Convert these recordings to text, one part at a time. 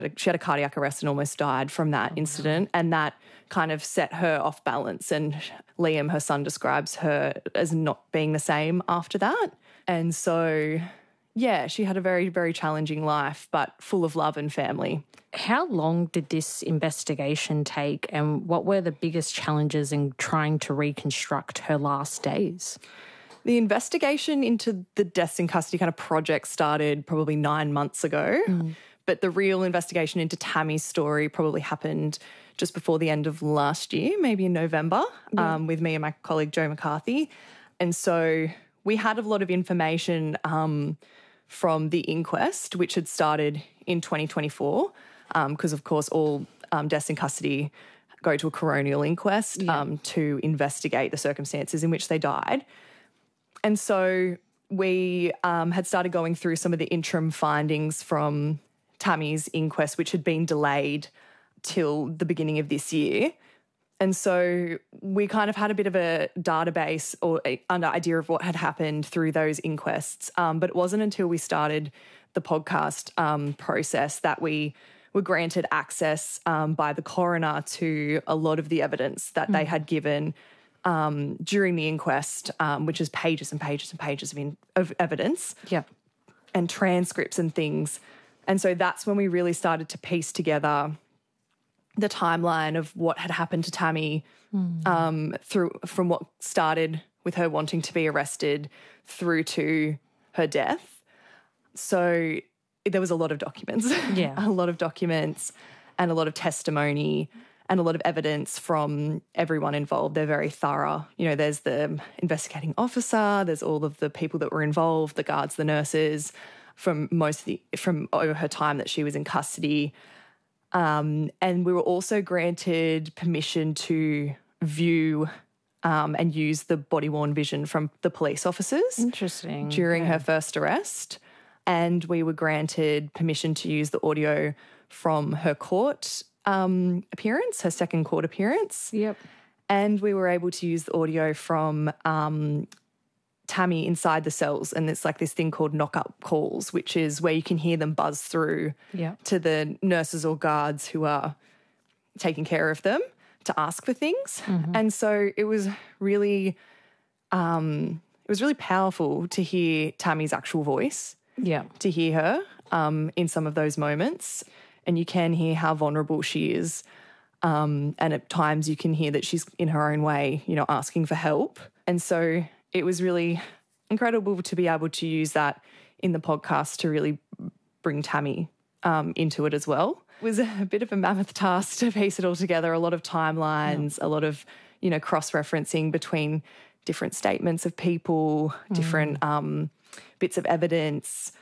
She had a cardiac arrest and almost died from that incident. And that kind of set her off balance. And Liam, her son, describes her as not being the same after that. And so, yeah, she had a very, very challenging life, but full of love and family. How long did this investigation take, and what were the biggest challenges in trying to reconstruct her last days? The investigation into the deaths in custody kind of project started probably 9 months ago, but the real investigation into Tammy's story probably happened just before the end of last year, maybe in November, with me and my colleague Jo McCarthy. And so we had a lot of information from the inquest, which had started in 2024, because, of course, all deaths in custody go to a coronial inquest to investigate the circumstances in which they died. And so we had started going through some of the interim findings from Tammy's inquest, which had been delayed till the beginning of this year. And so we kind of had a bit of a database or an idea of what had happened through those inquests. But it wasn't until we started the podcast process that we were granted access by the coroner to a lot of the evidence that they had given during the inquest, which is pages and pages and pages of evidence and transcripts and things. And so that's when we really started to piece together the timeline of what had happened to Tammy from what started with her wanting to be arrested through to her death. So there was a lot of documents, a lot of documents and a lot of testimony and a lot of evidence from everyone involved. They're very thorough. You know, there's the investigating officer, there's all of the people that were involved, the guards, the nurses, from over her time that she was in custody. And we were also granted permission to view and use the body-worn vision from the police officers. Interesting. During her first arrest. And we were granted permission to use the audio from her court appearance, her second court appearance. Yep. And we were able to use the audio from Tammy inside the cells. And it's like this thing called knock-up calls, which is where you can hear them buzz through to the nurses or guards who are taking care of them to ask for things. And so it was really powerful to hear Tammy's actual voice. To hear her in some of those moments. And you can hear how vulnerable she is. And at times you can hear that she's in her own way, you know, asking for help. And so it was really incredible to be able to use that in the podcast to really bring Tammy into it as well. It was a bit of a mammoth task to piece it all together, a lot of timelines, a lot of, you know, cross-referencing between different statements of people, different bits of evidence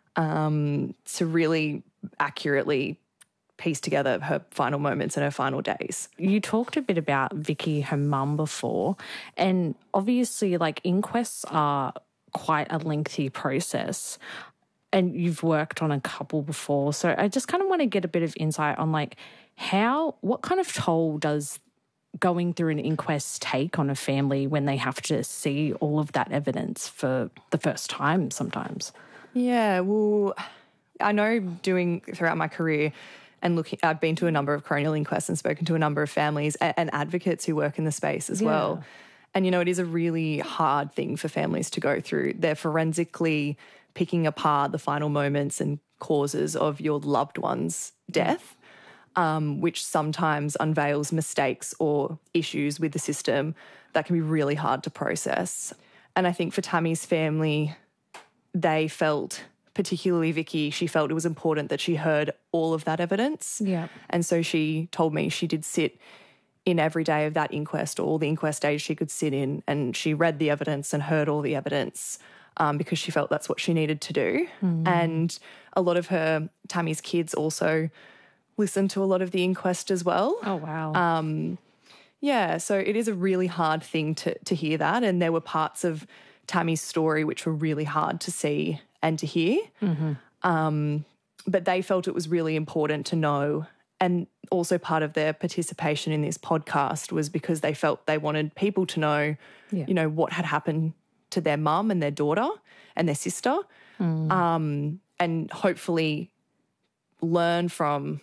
to really accurately piece together her final moments and her final days. You talked a bit about Vicky, her mum, before, and obviously, like, inquests are quite a lengthy process, and you've worked on a couple before. So I just kind of want to get a bit of insight on, like, what kind of toll does going through an inquest take on a family when they have to see all of that evidence for the first time sometimes? Yeah, well, I know doing throughout my career and I've been to a number of coronial inquests and spoken to a number of families and advocates who work in the space as well. And, you know, it is a really hard thing for families to go through. They're forensically picking apart the final moments and causes of your loved one's death, which sometimes unveils mistakes or issues with the system that can be really hard to process. And I think for Tammy's family, they felt, particularly Vicky, she felt it was important that she heard all of that evidence. And so she told me she did sit in every day of that inquest, all the inquest days she could sit in, and she read the evidence and heard all the evidence because she felt that's what she needed to do. And a lot of Tammy's kids also listened to a lot of the inquest as well. Oh, wow. Yeah, so it is a really hard thing to hear that, and there were parts of Tammy's story which were really hard to see and to hear. But they felt it was really important to know, and also part of their participation in this podcast was because they felt they wanted people to know, you know, what had happened to their mum and their daughter and their sister, and hopefully learn from